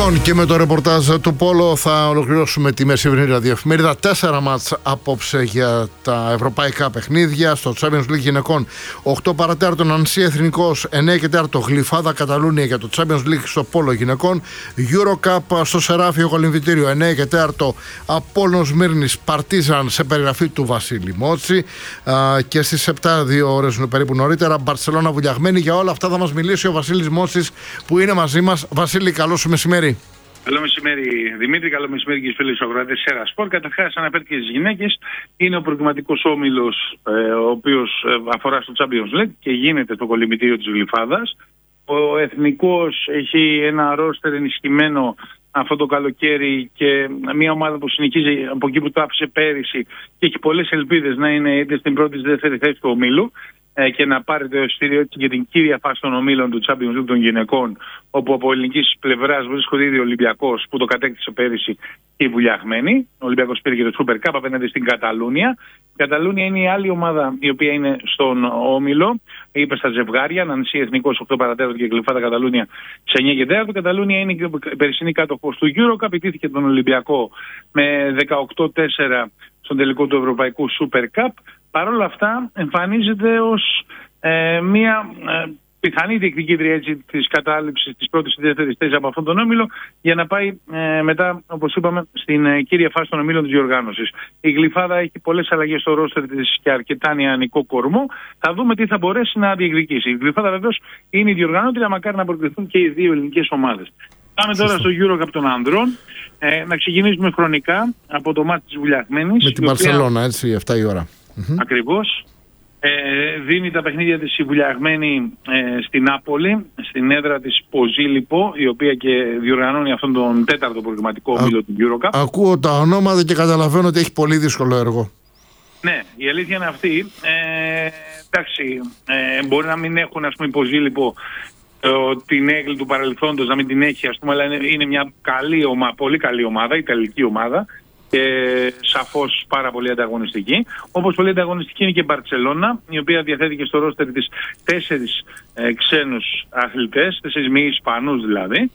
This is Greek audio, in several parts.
Λοιπόν, και με το ρεπορτάζ του Πόλο θα ολοκληρώσουμε τη μεσημερινή ραδιοεφημερίδα. 4 μάτς απόψε για τα ευρωπαϊκά παιχνίδια. Στο Champions League γυναικών 8 παρατέταρτο Νανσί Εθνικός, 9 και 4 Γλυφάδα Καταλούνια για το Champions League στο Πόλο γυναικών. Eurocup στο Σεράφιο Κολυμβητήριο 9 και 4 Απόλλωνος Μύρνης Παρτίζαν σε περιγραφή του Βασίλη Μότσι. Και στις 7, 2 ώρες περίπου νωρίτερα, Μπαρσελόνα Βουλιαγμένη. Για όλα αυτά θα μας μιλήσει ο Βασίλης Μότσης που είναι μαζί μας. Βασίλη, καλό σου μεσημέρι. Καλό μεσημέρι Δημήτρη, καλό μεσημέρι και στους ακροατές Σέρα Σπορ. Καταρχάς, αναφέρθηκε στις γυναίκες, είναι ο προκληματικός όμιλος ο οποίος αφορά στο Champions League και γίνεται στο κολυμβητήριο της Γλυφάδας. Ο Εθνικός έχει ένα ρόστερ ενισχυμένο αυτό το καλοκαίρι και μια ομάδα που συνεχίζει από εκεί που το άφησε πέρυσι και έχει πολλές ελπίδες να είναι είτε στην πρώτη ή δεύτερη θέση του ομίλου και να πάρει το εισιτήριο έτσι για την κύρια φάση των ομίλων του Champions League των γυναικών, όπου από ελληνικής πλευράς βρίσκονται ήδη ο Ολυμπιακός που το κατέκτησε πέρυσι και η Βουλιαγμένη. Ο Ολυμπιακός πήρε και το Super Cup απέναντι στην Καταλούνια. Η Καταλούνια είναι η άλλη ομάδα η οποία είναι στον όμιλο. Είπε στα ζευγάρια, Νανσί Εθνικός 8 παρατέταρτο και Γλυφάδα Καταλούνια σε 9 και 4. Η Καταλούνια είναι η περσινή κάτοχος του Eurocup. Ιτήθηκε τον Ολυμπιακό με 18-4 στον τελικό του Ευρωπαϊκού Super Cup. Παρ' όλα αυτά εμφανίζεται ως μια πιθανή διεκδικήτρια της κατάληψης της πρώτης ή δεύτερης θέσης από αυτόν τον όμιλο για να πάει μετά, όπως είπαμε, στην κύρια φάση των ομίλων της διοργάνωσης. Η Γλυφάδα έχει πολλές αλλαγές στο ρόστερ της και αρκετά νεανικό κορμό. Θα δούμε τι θα μπορέσει να διεκδικήσει. Η Γλυφάδα βεβαίως είναι η διοργανώτρια, μακάρι να προκριθούν και οι δύο ελληνικές ομάδες. Πάμε τώρα στο Eurocup των ανδρών. Να ξεκινήσουμε χρονικά από το μάτι της Βουλιαγμένης. Με την Μπαρσελόνα, έτσι, 7 η ώρα. Ακριβώς. Δίνει τα παιχνίδια της η Βουλιαγμένη στην Νάπολη, στην έδρα της Ποζίλιπο, η οποία και διοργανώνει αυτόν τον τέταρτο προγραμματικό όμιλο του Eurocup. Ακούω τα ονόματα και καταλαβαίνω ότι έχει πολύ δύσκολο έργο. Ναι, η αλήθεια είναι αυτή. Εντάξει, μπορεί να μην έχουν, ας πούμε, η Ποζίλιπο την έγκλη του παρελθόντος, να μην την έχει, ας πούμε, αλλά είναι μια καλή ομάδα, πολύ καλή ομάδα, ιταλική ομάδα και σαφώς πάρα πολύ ανταγωνιστική. Όπως πολύ ανταγωνιστική είναι και η Μπαρσελόνα, η οποία διαθέτει και στο ρόστερ της 4 ξένους αθλητές, 4 μη Ισπανούς δηλαδή.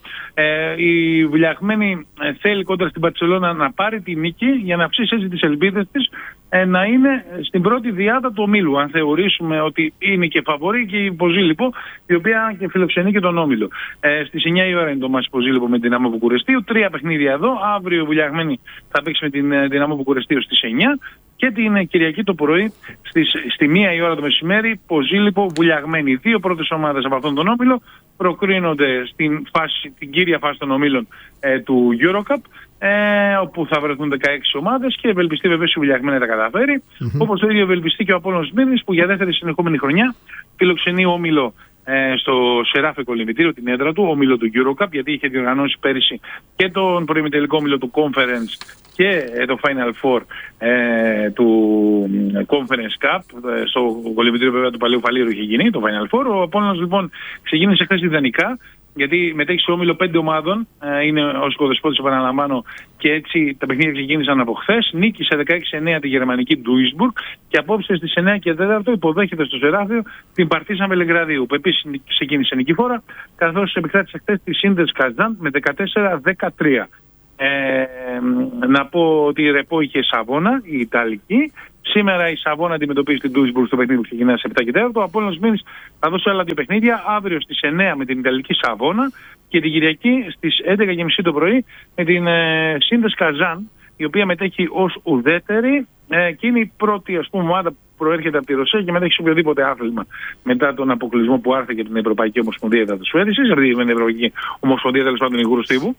Η Βουλιαγμένη θέλει κόντρα στην Μπαρσελόνα να πάρει τη νίκη για να αυξήσει έτσι τις ελπίδες της να είναι στην πρώτη διάδα του ομίλου. Αν θεωρήσουμε ότι είναι και φαβορή και η Ποζίλιπο, η οποία και φιλοξενεί και τον όμιλο. Στις 9 η ώρα είναι το μάτς Ποζίλιπο με την Δυναμό Βουκουρεστίου. 3 παιχνίδια εδώ. Αύριο η Βουλιαγμένη θα παίξει με την Δυναμό Βουκουρεστίου στις 9. Και την Κυριακή το πρωί στη 1 η ώρα το μεσημέρι Ποζίλιπο Βουλιαγμένη. Οι δύο πρώτες ομάδες από αυτόν τον όμιλο προκρίνονται την κύρια φάση των ομίλων του Eurocup, όπου θα βρεθούν 16 ομάδες και ευελπιστεί βεβαίως η Βουλιαγμένη να τα καταφέρει. Όπως το ίδιο ευελπιστεί και ο Απόλλωνος Μύρνης που για δεύτερη συνεχόμενη χρονιά φιλοξενεί όμιλο στο Σεράφιο Κολυμβητήριο, την έδρα του, όμιλο του Eurocup, γιατί είχε διοργανώσει πέρυσι και τον προημιτελικό όμιλο του Conference και το Final Four του Conference Cup. Στο κολυμβητήριο βέβαια του Παλαιού Φαλήρου είχε γίνει το Final Four. Ο Απόλλωνας λοιπόν ξεκίνησε χθες ιδανικά, γιατί μετέχει σε όμιλο 5 ομάδων, είναι ο οικοδεσπότης, επαναλαμβάνω, και έτσι τα παιχνίδια ξεκίνησαν από χθες. Νίκησε 16-9 τη γερμανική Duisburg και απόψε στις 9 και 4 υποδέχεται στο Σεράφιο την Παρτίζαν Βελεγραδίου, που επίσης ξεκίνησε νικηφόρα, καθώς επικράτησε χθες τη Σίντες Καζάν με 14-13. Να πω ότι η Ρεπό είχε Σαβόνα, η Ιταλική. Σήμερα η Σαβόνα αντιμετωπίζει την Duisburg στο παιχνίδι που ξεκινά σε 7 και 4. Ο Απόλλωνος Μύρνης θα δώσει άλλα 2 παιχνίδια αύριο στις 9 με την Ιταλική Σαβόνα και την Κυριακή στις 11.30 το πρωί με την Σίντες Καζάν, η οποία μετέχει ως ουδέτερη και είναι η πρώτη, ας πούμε, ομάδα που προέρχεται από τη Ρωσία και μετέχει σε οποιοδήποτε άθλημα μετά τον αποκλεισμό που άρθηκε από την Ευρωπαϊκή Ομοσπονδία της Σουέδησης, από την Ευρωπαϊκή Ομοσπονδία τέλος πάντων υγρού στίβου.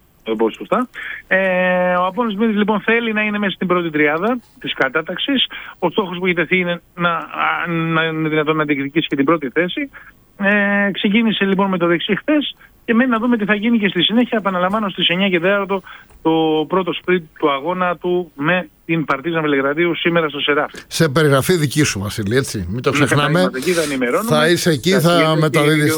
Ο Απόλλωνος Μύρνης λοιπόν θέλει να είναι μέσα στην πρώτη τριάδα της κατάταξης. Ο στόχος που έχει τεθεί είναι να είναι δυνατόν να διεκδικήσει και την πρώτη θέση. Ξεκίνησε λοιπόν με το δεξί χθες και μένει να δούμε τι θα γίνει και στη συνέχεια. Επαναλαμβάνω στις 9 και 4 το πρώτο σπριντ του αγώνα του με την Παρτίζαν Βελεγραδίου σήμερα στο Σεράφι. Σε περιγραφή δική σου, Βασίλη, έτσι. Μην το ξεχνάμε. Θα είσαι εκεί, θα μεταδίδεις.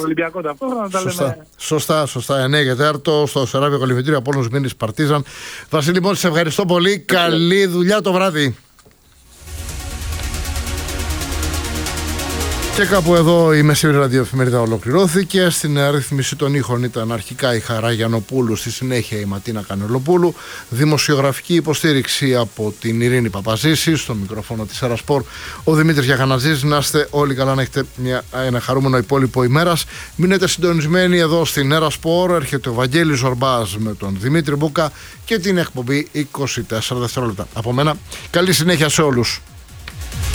Σωστά. 9 και 4 στο Σεράφιο Κολυμβητήριο Απόλλωνος Μύρνης Παρτίζαν. Βασίλη, λοιπόν, σε ευχαριστώ πολύ. Καλή δουλειά το βράδυ. Και κάπου εδώ η μεσημερινή ραδιοεφημερίδα ολοκληρώθηκε. Στην ρύθμιση των ήχων ήταν αρχικά η Χαρά Γιαννοπούλου, στη συνέχεια η Ματίνα Κανελοπούλου. Δημοσιογραφική υποστήριξη από την Ειρήνη Παπαζήση, στο μικρόφωνο της Ερασπορ ο Δημήτρης Γιαχανατζής. Να είστε όλοι καλά, να έχετε ένα χαρούμενο υπόλοιπο ημέρας. Μείνετε συντονισμένοι εδώ στην Ερασπορ. Έρχεται ο Βαγγέλης Ζορμπάς με τον Δημήτρη Μπούκα και την εκπομπή 24 δευτερόλεπτα. Από μένα, καλή συνέχεια σε όλους.